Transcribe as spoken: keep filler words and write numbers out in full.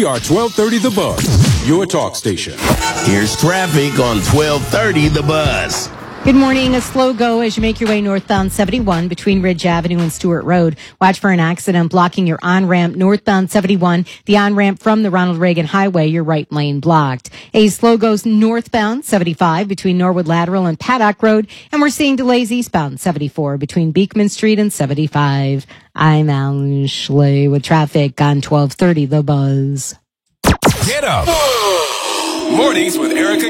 We are twelve thirty The Buzz, your talk station. Here's traffic on twelve thirty The Buzz. Good morning. A slow go as you make your way northbound seventy-one between Ridge Avenue and Stewart Road. Watch for an accident blocking your on-ramp northbound seventy-one. The on-ramp from the Ronald Reagan Highway, your right lane blocked. A slow goes northbound seventy-five between Norwood Lateral and Paddock Road. And we're seeing delays eastbound seventy-four between Beekman Street and seventy-five. I'm Alan Schley with traffic on twelve thirty The Buzz. Get up. Mornings with Erica